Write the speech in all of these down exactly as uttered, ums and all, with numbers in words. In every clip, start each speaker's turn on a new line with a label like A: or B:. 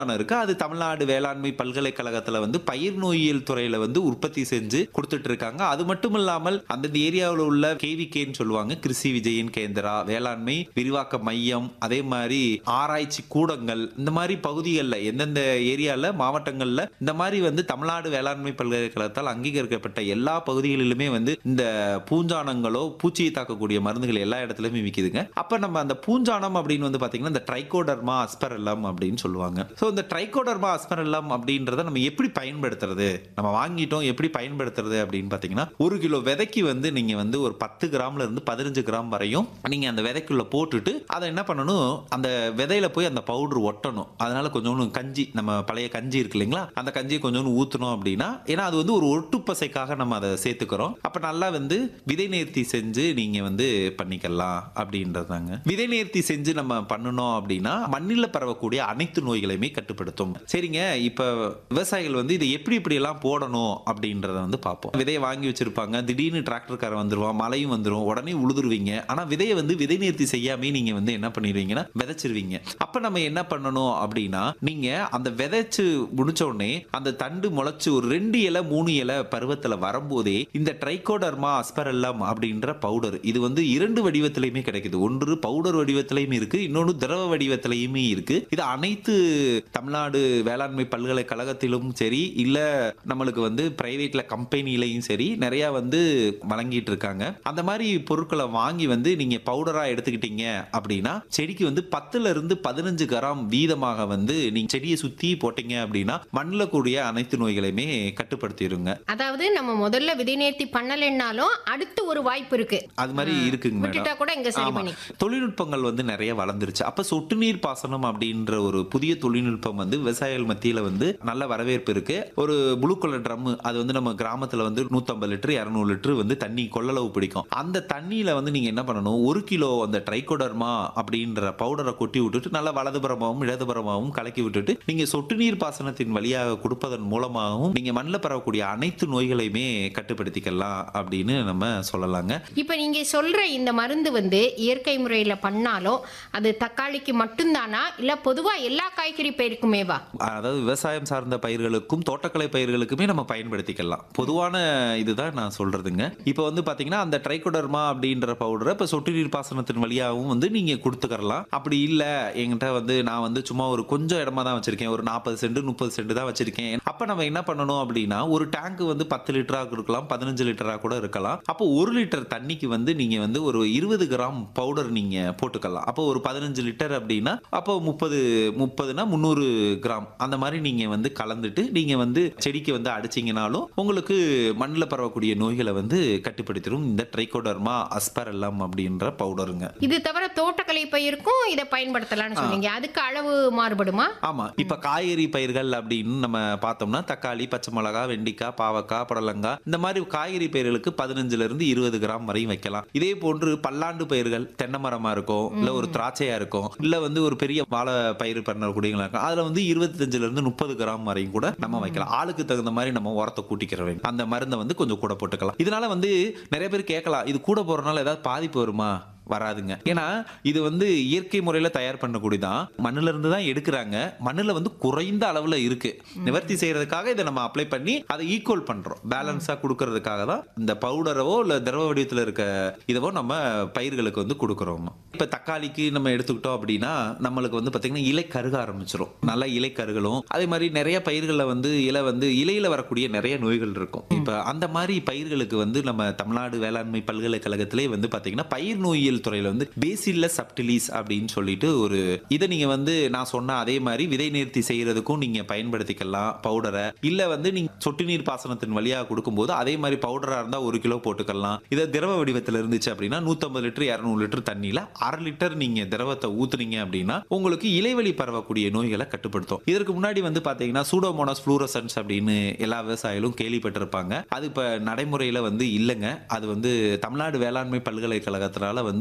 A: இருக்கு. அது தமிழ்நாடு வேளாண்மை பல்கலைக்கழகத்துல வந்து பயிர் நோயியல் துறையில வந்து உற்பத்தி செஞ்சு குடுத்துட்டு இருக்காங்க. அது மட்டும் இல்லாமல் அந்தந்த ஏரியாவுல உள்ள கேவிகேன்னு சொல்லுவாங்க. கிருஷி விஜயன் கேந்திரா, வேளாண்மை விரிவாக்க மையம், அதே மாரி ஆராய்ச்சி கூடங்கள், இந்த மாரி பகுதிகள்ல எந்தெந்த ஏரியால மாவட்டங்கள்ல இந்த மாரி வந்து தமிழ்நாடு வேளாண்மை பல்கலைக்கழகத்தால் அங்கீகரிக்கப்பட்ட எல்லா பகுதிகளிலுமே வந்து இந்த பூஞ்சானங்களோ, பூச்சியை தாக்கக்கூடிய மருந்துகள் எல்லா இடத்துலயுமே விக்குதுங்க. அப்ப நம்ம அந்த பூஞ்சானம் அப்படின்னு வந்து பாத்தீங்கன்னா இந்த ட்ரைகோடர்மா அஸ்பெரல்லம் அப்படின்னு சொல்லுவாங்க. சோ இந்த ட்ரைகோடர்மா அஸ்பெரல்லம் அப்படின்றத நம்ம எப்படி பயன்படுத்துறது? நம்ம வாங்கிட்டோம் எப்படி பயன்படுத்துறது அப்படின்னு பாத்தீங்கன்னா ஒரு கிலோ விதைக்கு வந்து நீங்க வந்து ஒரு பத்து கிராம்ல இருந்து பதினைந்து கிராம் வரையும் நீங்க அந்த விதைக்குள்ள போட்டுட்டு அதை என்ன பண்ணணும், அந்த விதையில போய் அந்த பவுடர் ஒட்டணும். அதனால கொஞ்சோண்டு கஞ்சி, நம்ம பழைய கஞ்சி இருக்கு இல்லைங்களா, அந்த கஞ்சியை கொஞ்சோண்டு ஊத்தணும் அப்படின்னா, ஏன்னா அது வந்து ஒரு ஒட்டுப்பசைக்காக நம்ம அதை சேர்த்துக்கிறோம். அப்ப நல்லா வந்து விதை நேர்த்தி செஞ்சு நீங்க வந்து பண்ணிக்கலாம் அப்படின்றதாங்க. விதை நேர்த்தி செஞ்சு நம்ம பண்ணணும் அப்படின்னா மண்ணில் பரவக்கூடிய அனைத்து நோய்களையுமே கட்டுப்படுத்தும். சரிங்க, இப்ப விவசாயிகள் வந்து இதை எப்படி இப்படி எல்லாம் போடணும் அப்படின்றத வந்து பார்ப்போம். விதையை வாங்கி வச்சிருப்பாங்க, திடீர்னு டிராக்டர்கார வந்துருவான், மழையும் வந்துரும், உடனே உழுதுருவீங்க. ஆனா விதையை வந்து விதை நேர்த்தி செய்யாம நீங்க வந்து என்ன பண்ணிடுவீங்கன்னா விதைச்சிருவீங்க. அப்ப நம்ம என்ன பண்ணணும் அப்படின்னா, நீங்க அந்த விதைச்சு முடிச்ச உடனே அந்த தண்டு முளைச்சு ஒரு ரெண்டு இலை மூணு இலை பருவத்துல வரும்போதே இந்த ட்ரைகோடர்மா அஸ்பெரல்லம் அப்படின்ற பவுடர், இது வந்து இரண்டு வடிவத்திலையுமே கிடைக்குது. ஒன்று பவுடர் வடிவத்திலையும் இருக்கு, இன்னொன்று திரவ வடிவத்திலையுமே இருக்கு. இது அனைத்து தமிழ்நாடு வேளாண்மை பல்கலைக்கழகத்திலும் சரி, இல்ல நம்மளுக்கு வந்து பிரைவேட்ல கம்பெனிலையும் சரி நிறைய வந்து வழங்கிட்டு இருக்காங்க. அந்த மாதிரி பொருட்களை வாங்கி வந்து நீங்க பவுடரா எடுத்துக்கிட்டீங்க அப்படின்னா செடிக்கு வந்து பத்துல இருந்து பதினஞ்சு கிராம் வீதமாக வந்து நீங்க செடியை சுத்தி போட்டீங்க அப்படின்னா மண்ணில் கூடிய அனைத்து நோய்களையுமே கட்டுப்படுத்திடுங்க.
B: அதாவது நம்ம முதல்ல விதை நேர்த்தி பண்ணலைன்னாலும் அடுத்து ஒரு வாய்ப்பு இருக்கு.
A: அது மாதிரி இருக்குங்க
B: விட்டுட்டா கூட இங்க சரி
A: மேடம்.
B: பண்ணி
A: தொழில்நுட்பங்கள் வந்து நிறைய வளர்ந்துருச்சு. அப்ப சொட்டு நீர் பாசனம் அப்படின்ற ஒரு புதிய தொழில்நுட்பம் வந்து விவசாயிகள் மத்தியில வந்து நல்ல வரவேற்பு இருக்கு. ஒரு ப்ளூ கலர் ட்ரம், அது வந்து நம்ம கிராமத்துல வந்து நூத்தி ஐம்பது லிட்டர் இருநூறு லிட்டர் வந்து தண்ணி கொள்ளளவு பிடிக்கும். அந்த தண்ணியில வந்து நீங்க என்ன பண்ணணும், ஒரு கிலோ அந்த ட்ரைகோடர்மா அப்படின்ற பவுடரை கொட்டி விட்டுட்டு நல்லா வலதுபுறமாகவும் இடதுபுறமாகவும் கலக்கி விட்டுட்டு நீங்க சொட்டு நீர் பாசனத்தின் வழியாக கொடுப்பதன் மூலமாகவும் நீங்க மண்ணில் பரவக்கூடிய அனைத்து நோய்களையுமே கட்டுப்படுத்திக்கலாம் அப்படின்னு நம்ம சொல்லலாங்க.
B: இப்ப நீங்க சொல்ற இந்த மருந்து வந்து இயற்கை முறையில பண்ணாலும் அது தக்காளிக்கு மட்டும்தானா இல்ல பொதுவா எல்லா காய்கறி பயிருக்குமேவா?
A: அதாவது விவசாயம் சார்ந்த பயிர்களுக்கும் தோட்டக்கலை பயிர்களுக்குமே நம்ம பயன்படுத்திக்கலாம். பொதுவான இதுதான் நான் சொல்றதுங்க. இப்போ வந்து பாத்தீங்கன்னா அந்த ட்ரைகோடர்மா அப்படின்ற பவுடரை இப்போ சொட்டு நீர் பாசனத்தின் வழியாகவும் வந்து நீங்க கொடுத்துக்கலாம். அப்படி இல்ல என்கிட்ட வந்து நான் வந்து சும்மா ஒரு கொஞ்சம் இடமா தான் வச்சிருக்கேன், ஒரு நாற்பது சென்ட் முப்பது சென்ட் தான் வச்சிருக்கேன். அப்ப நம்ம என்ன பண்ணணும் அப்படின்னா ஒரு டேங்க் வந்து பத்து லிட்டரா இருக்கலாம், பதினஞ்சு லிட்டரா கூட இருக்கலாம். அப்போ ஒரு லிட்டர் தண்ணிக்கு வந்து நீங்க வந்து ஒரு இருபது கிராம் பவுடர் நீங்க போட்டுக்கலாம். அப்போ ஒரு பதினஞ்சு லிட்டர் அப்படின்னா அப்போ முப்பது முப்பதுனா முந்நூறு கிராம் அந்த மாதிரி நீங்க வந்து கலந்துட்டு நீங்க வந்து செடிக்கு வந்து அடிச்சீங்கனாலும் உங்களுக்கு மண்ணில் பரவக்கூடிய நோய்களை வந்து கட்டுப்படுத்திடும் இந்த ட்ரைகோடர்மா அஸ்பெரல்லம் அப்படின்ற பவுடருங்க.
B: இது தவிர தோட்டக்கலை பயிருக்கும் இதை பயன்படுத்தலாம்னு சொன்னீங்க. அதுக்கு அளவு மாறுபடுமா?
A: ஆமா, இப்ப காய்கறி பயிர்கள் அப்படின்னு நம்ம பார்த்தோம்னா தக்காளி, பச்சை மிளகாய், வெண்டிக்காய், பாவக்காய், புடலங்காய், இந்த மாதிரி காய்கறி பயிர்களுக்கு பதினஞ்சுல இருந்து இருபது கிராம் வரையும் வைக்கலாம். இதே போன்று பல்லாண்டு பயிர்கள், தென்னை மரமா இருக்கும், இல்ல ஒரு திராட்சையா இருக்கும், இல்ல வந்து ஒரு பெரிய வாழை பயிர் பண்ணக்கூடியவங்களா இருக்கும், அதுல வந்து இருபத்தஞ்சுல இருந்து முப்பது கிராம் வரையும் கூட நம்ம வைக்கலாம். ஆளுக்கு தகுந்த மாதிரி நம்ம உரத்தை கூட்டிக்கிற வேண்டும். அந்த மருந்தை வந்து கொஞ்சம் கூட போட்டுக்கலாம். இதனால வந்து நிறைய பேர் கேட்கலாம், இது கூட போறதுனால ஏதாவது பாதிப்பு வருமா? வராதுங்க. ஏன்னா இது வந்து இயற்கை முறையில தயார் பண்ணக்கூடியதான், மண்ணுல இருந்து தான் எடுக்கிறாங்க. மண்ணுல வந்து குறைந்த அளவுல இருக்கு. நிவர்த்தி செய்யறதுக்காக இதை நம்ம அப்ளை பண்ணி அதை ஈக்குவல் பண்றோம், பேலன்ஸா கொடுக்கறதுக்காக தான் இந்த பவுடரவோ இல்ல திரவ வடிவத்தில் இருக்க இதவோ நம்ம பயிர்களுக்கு வந்து கொடுக்கறோம். இப்ப தக்காளிக்கு நம்ம எடுத்துக்கிட்டோம் அப்படின்னா நம்மளுக்கு வந்து பாத்தீங்கன்னா இலை கருக ஆரம்பிச்சிடும். நல்ல இலை கருகளும், அதே மாதிரி நிறைய பயிர்களை வந்து இலை வந்து இலையில வரக்கூடிய நிறைய நோய்கள் இருக்கும். இப்ப அந்த மாதிரி பயிர்களுக்கு வந்து நம்ம தமிழ்நாடு வேளாண்மை பல்கலைக்கழகத்திலே வந்து பாத்தீங்கன்னா பயிர் நோயியல் துறையில வந்து பேசில்லஸ் சப்டிலிஸ் அப்படின்னு சொல்லிட்டு ஒரு இதை நீங்க வந்து நான் சொன்ன அதே மாதிரி விதை நேர்த்தி செய்யறதுக்கும் நீங்க பயன்படுத்திக்கலாம் பவுடரை. இல்ல வந்து நீங்க சொட்டு நீர் பாசனத்தின் வழியாக கொடுக்கும்போது அதே மாதிரி பவுடரா இருந்தா ஒரு கிலோ போட்டுக்கலாம். இதை திரவ வடிவத்தில் இருந்துச்சு அப்படின்னா நூத்தி ஐம்பது லிட்டர் இருநூறு லிட்டர் தண்ணியில அரை லிட்டர் நீங்க திரவத்தை ஊத்துனீங்க அப்படின்னா உங்களுக்கு இலைவழி பரவக்கூடிய நோய்களை கட்டுப்படுத்தும். இதற்கு முன்னாடி வந்து பாத்தீங்கன்னா சூடோமோனாஸ் ஃப்ளூரசன்ஸ் அப்படின்னு எல்லா விவசாயிகளும் கேள்விப்பட்டிருப்பாங்க. அது இப்ப நடைமுறையில வந்து இல்லைங்க. அது வந்து தமிழ்நாடு வேளாண்மை பல்கலைக்கழகத்தினால வந்து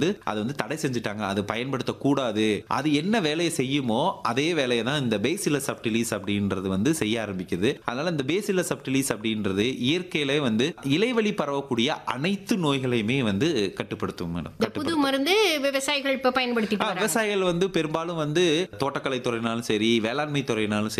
A: அதை வந்து தடை செஞ்சுட்டாங்க. அது பயன்படுத்தக்கூடாது. அது என்ன வேலையை செய்யுமோ அதே வேலையை தான் இந்த பேசிலஸ் சப்டிலிஸ் அப்படின்றது வந்து செய்ய ஆரம்பிக்குது. அதனால இந்த பேசிலஸ் சப்டிலிஸ் அப்படின்றது இயற்கையிலே வந்து இலைவழி பரவக்கூடிய அனைத்து நோய்களையுமே வந்து கட்டுப்படுத்தும் மேடம்.
B: இந்த புது மருந்து விவசாயிகள் இப்ப பயன்படுத்திட்டு வராங்க.
A: விவசாயிகள் வந்து பெரும்பாலும் வந்து தோட்டக்கலை துறையினாலும் சரி, வேளாண்மை துறையினாலும்